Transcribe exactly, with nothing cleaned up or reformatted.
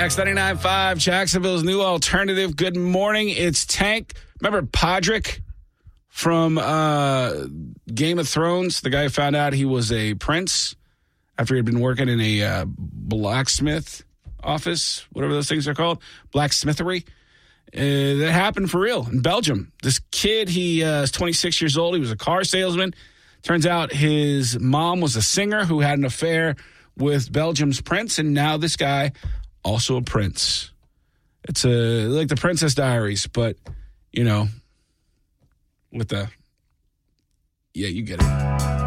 X ninety-nine point five, Jacksonville's new alternative. Good morning. It's Tank. Remember Podrick from uh, Game of Thrones? The guy who found out he was a prince after he had been working in a uh, blacksmith office, whatever those things are called, blacksmithery. Uh, that happened for real in Belgium. This kid, he uh, is twenty-six years old. He was a car salesman. Turns out his mom was a singer who had an affair with Belgium's prince, and now this guy, also a prince. It's a, like the Princess Diaries, but, you know, with the, yeah, you get it.